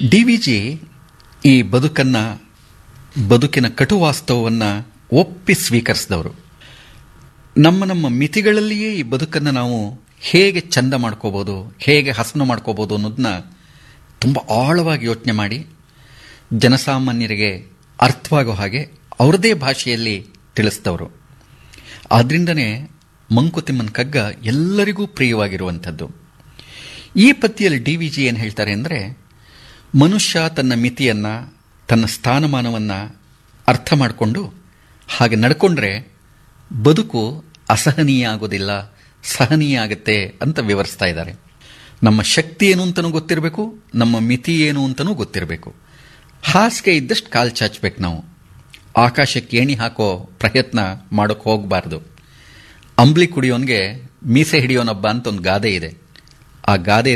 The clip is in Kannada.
ಡಿ.ವಿ.ಜಿ. ಈ ಬದುಕಿನ ಕಟುವಾಸ್ತವವನ್ನು ಒಪ್ಪಿ ಸ್ವೀಕರಿಸಿದವರು. ನಮ್ಮ ಮಿತಿಗಳಲ್ಲಿಯೇ ಈ ಬದುಕನ್ನು ನಾವು ಹೇಗೆ ಚಂದ ಮಾಡ್ಕೋಬೋದು, ಹೇಗೆ ಹಸನು ಮಾಡ್ಕೋಬೋದು ಅನ್ನೋದನ್ನ ತುಂಬ ಆಳವಾಗಿ ಯೋಚನೆ ಮಾಡಿ ಜನಸಾಮಾನ್ಯರಿಗೆ ಅರ್ಥವಾಗೋ ಹಾಗೆ ಅವ್ರದೇ ಭಾಷೆಯಲ್ಲಿ ತಿಳಿಸಿದವರು. ಆದ್ರಿಂದನೇ ಮಂಕುತಿಮ್ಮನ ಕಗ್ಗ ಎಲ್ಲರಿಗೂ ಪ್ರಿಯವಾಗಿರುವಂಥದ್ದು. ಈ ಪದ್ಯದಲ್ಲಿ ಡಿ.ವಿ.ಜಿ. ಏನು ಹೇಳ್ತಾರೆ ಅಂದರೆ, ಮನುಷ್ಯ ತನ್ನ ಮಿತಿಯನ್ನು, ತನ್ನ ಸ್ಥಾನಮಾನವನ್ನು ಅರ್ಥ ಮಾಡಿಕೊಂಡು ಹಾಗೆ ನಡ್ಕೊಂಡ್ರೆ ಬದುಕು ಅಸಹನೀಯ ಆಗೋದಿಲ್ಲ, ಸಹನೀಯ ಆಗುತ್ತೆ ಅಂತ ವಿವರಿಸ್ತಾ ಇದ್ದಾರೆ. ನಮ್ಮ ಶಕ್ತಿ ಏನು ಅಂತಲೂ ಗೊತ್ತಿರಬೇಕು, ನಮ್ಮ ಮಿತಿ ಏನು ಅಂತಲೂ ಗೊತ್ತಿರಬೇಕು. ಹಾಸಿಗೆ ಇದ್ದಷ್ಟು ಕಾಲು ಚಾಚಬೇಕು. ನಾವು ಆಕಾಶಕ್ಕೆ ಏಣಿ ಹಾಕೋ ಪ್ರಯತ್ನ ಮಾಡೋಕ್ಕೆ ಹೋಗಬಾರ್ದು. ಅಂಬ್ಲಿ ಕುಡಿಯೋನ್ಗೆ ಮೀಸೆ ಹಿಡಿಯೋನೊಬ್ಬ ಅಂತ ಒಂದು ಗಾದೆ ಇದೆ. ಆ ಗಾದೆ